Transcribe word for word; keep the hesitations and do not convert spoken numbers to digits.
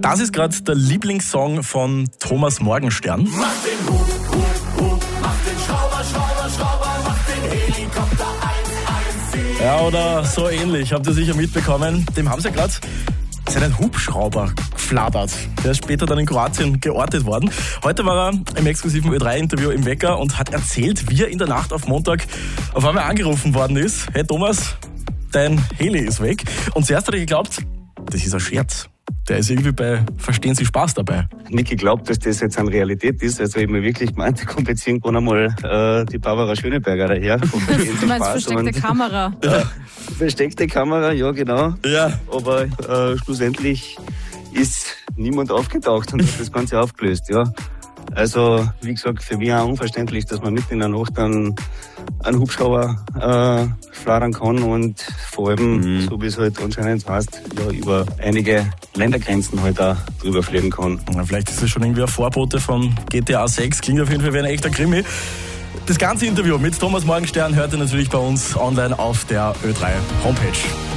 Das ist gerade der Lieblingssong von Thomas Morgenstern. Mach den Hub, Hub, Hub, mach den Schrauber, Schrauber, Schrauber, mach den Helikopter eins eins sieben. Ja, oder so ähnlich, habt ihr sicher mitbekommen. Dem haben sie ja gerade seinen Hubschrauber geflattert. Der ist später dann in Kroatien geortet worden. Heute war er im exklusiven Ö drei Interview im Wecker und hat erzählt, wie er in der Nacht auf Montag auf einmal angerufen worden ist. Hey Thomas, dein Heli ist weg. Und zuerst hat er geglaubt, das ist ein Scherz. Der ist irgendwie bei Verstehen Sie Spaß dabei. Nicht geglaubt, dass das jetzt eine Realität ist. Also ich habe mir wirklich gemeint, da kommt jetzt irgendwann einmal äh, die Barbara Schöneberger daher. Du meinst versteckte Kamera? Ja, versteckte Kamera, ja genau. Ja. Aber äh, schlussendlich ist niemand aufgetaucht und hat das Ganze aufgelöst. Ja. Also wie gesagt, für mich auch unverständlich, dass man mitten in der Nacht dann einen Hubschrauber äh, flattern kann und vor allem, mhm. so wie es halt anscheinend heißt, ja, über einige Ländergrenzen halt auch drüber fliegen kann. Ja, vielleicht ist es schon irgendwie ein Vorbote von G T A sechs, klingt auf jeden Fall wie ein echter Krimi. Das ganze Interview mit Thomas Morgenstern hört ihr natürlich bei uns online auf der Ö drei Homepage.